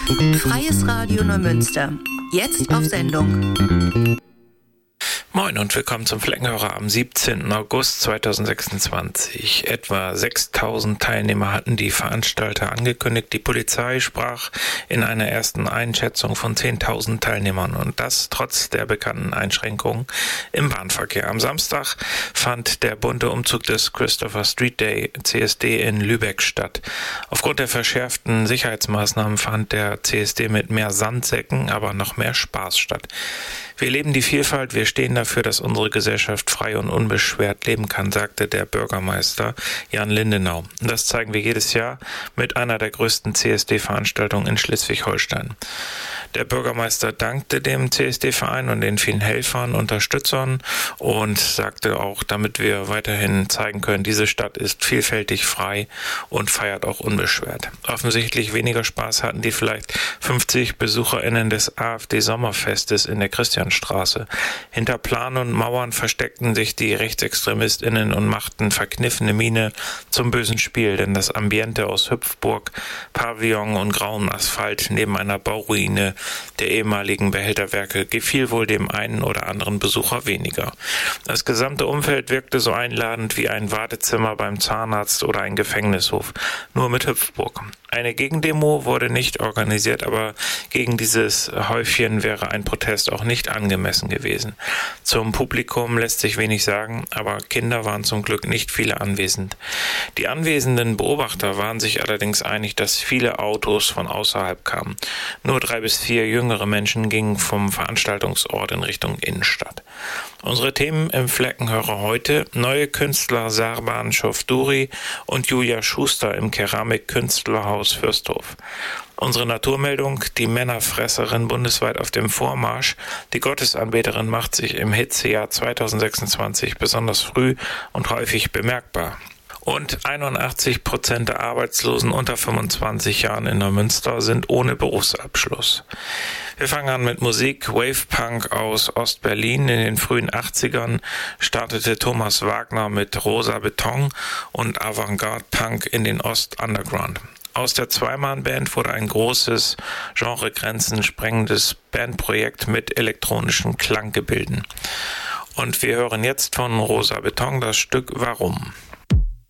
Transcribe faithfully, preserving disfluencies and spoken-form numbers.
Freies Radio Neumünster. Jetzt auf Sendung. Moin und willkommen zum Fleckenhörer am siebzehnten August zweitausendsechsundzwanzig. Etwa sechstausend Teilnehmer hatten die Veranstalter angekündigt. Die Polizei sprach in einer ersten Einschätzung von zehntausend Teilnehmern und das trotz der bekannten Einschränkungen im Bahnverkehr. Am Samstag fand der bunte Umzug des Christopher Street Day C S D in Lübeck statt. Aufgrund der verschärften Sicherheitsmaßnahmen fand der C S D mit mehr Sandsäcken, aber noch mehr Spaß statt. Wir leben die Vielfalt, wir stehen dafür, dass unsere Gesellschaft frei und unbeschwert leben kann, sagte der Bürgermeister Jan Lindenau. Das zeigen wir jedes Jahr mit einer der größten C S D-Veranstaltungen in Schleswig-Holstein. Der Bürgermeister dankte dem C S D-Verein und den vielen Helfern, Unterstützern und sagte auch, damit wir weiterhin zeigen können, diese Stadt ist vielfältig frei und feiert auch unbeschwert. Offensichtlich weniger Spaß hatten die vielleicht fünfzig BesucherInnen des AfD-Sommerfestes in der Christianstraße. Hinter Plan und Mauern versteckten sich die RechtsextremistInnen und machten verkniffene Miene zum bösen Spiel, denn das Ambiente aus Hüpfburg, Pavillon und grauem Asphalt neben einer Bauruine der ehemaligen Behälterwerke gefiel wohl dem einen oder anderen Besucher weniger. Das gesamte Umfeld wirkte so einladend wie ein Wartezimmer beim Zahnarzt oder ein Gefängnishof, nur mit Hüpfburg. Eine Gegendemo wurde nicht organisiert, aber gegen dieses Häufchen wäre ein Protest auch nicht angemessen gewesen. Zum Publikum lässt sich wenig sagen, aber Kinder waren zum Glück nicht viele anwesend. Die anwesenden Beobachter waren sich allerdings einig, dass viele Autos von außerhalb kamen. Nur drei bis vier jüngere Menschen gingen vom Veranstaltungsort in Richtung Innenstadt. Unsere Themen im Fleckenhörer heute: neue Künstler Sarban Chowdhury und Julia Schuster im Keramikkünstlerhaus Fürsthof. Unsere Naturmeldung: die Männerfresserin bundesweit auf dem Vormarsch. Die Gottesanbeterin macht sich im Hitzejahr zweitausendsechsundzwanzig besonders früh und häufig bemerkbar. Und einundachtzig Prozent der Arbeitslosen unter fünfundzwanzig Jahren in Neumünster sind ohne Berufsabschluss. Wir fangen an mit Musik. Wave-Punk aus Ost-Berlin. In den frühen achtzigern startete Thomas Wagner mit Rosa Beton und Avantgarde-Punk in den Ost-Underground. Aus der Zweimann-Band wurde ein großes, genregrenzen-sprengendes Bandprojekt mit elektronischen Klanggebilden. Und wir hören jetzt von Rosa Beton das Stück Warum.